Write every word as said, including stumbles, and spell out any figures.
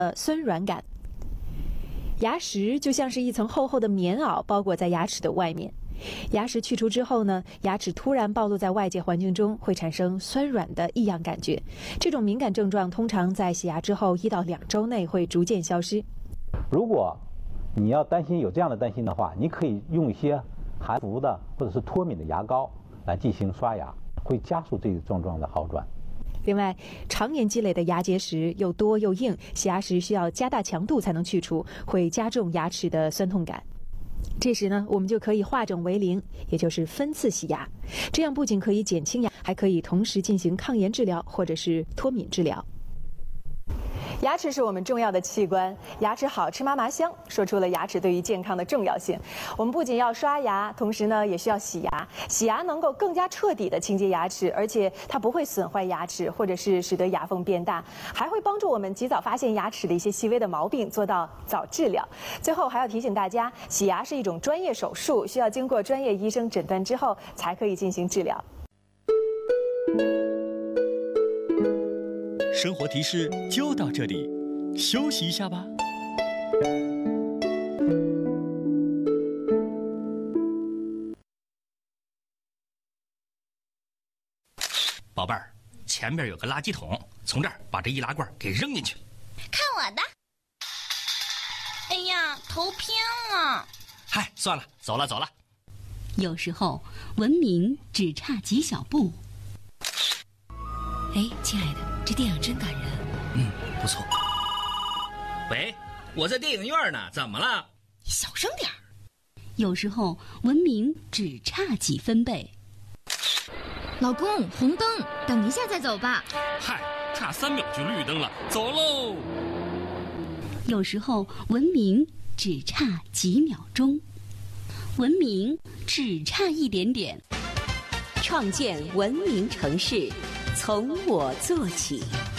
呃酸软感。牙石就像是一层厚厚的棉袄包裹在牙齿的外面。牙石去除之后呢，牙齿突然暴露在外界环境中，会产生酸软的异样感觉。这种敏感症状通常在洗牙之后一到两周内会逐渐消失。 如果你要担心有这样的担心的话，你可以用一些含氟的或者是脱敏的牙膏来进行刷牙，会加速这个症状的好转。 另外，常年积累的牙结石又多又硬，洗牙时需要加大强度才能去除，会加重牙齿的酸痛感。这时呢，我们就可以化整为零，也就是分次洗牙。这样不仅可以减轻牙，还可以同时进行抗炎治疗或者是脱敏治疗。牙齿是我们重要的器官，牙齿好吃妈妈香，说出了牙齿对于健康的重要性。我们不仅要刷牙，同时呢也需要洗牙。洗牙能够更加彻底的清洁牙齿，而且它不会损坏牙齿，或者是使得牙缝变大，还会帮助我们及早发现牙齿的一些细微的毛病，做到早治疗。最后还要提醒大家，洗牙是一种专业手术，需要经过专业医生诊断之后才可以进行治疗。 生活提示就到这里，休息一下吧。宝贝儿，前边有个垃圾桶，从这儿把这易拉罐给扔进去。 看我的！哎呀，头偏了。 嗨，算了，走了走了。 有时候文明只差几小步。 哎，亲爱的，这电影真感人。 嗯，不错。喂，我在电影院呢，怎么了？ 小声点儿。 有时候文明只差几分贝。 老公，红灯，等一下再走吧。 嗨，差三秒就绿灯了，走喽。 有时候文明只差几秒钟，文明只差一点点。 创建文明城市，从我做起。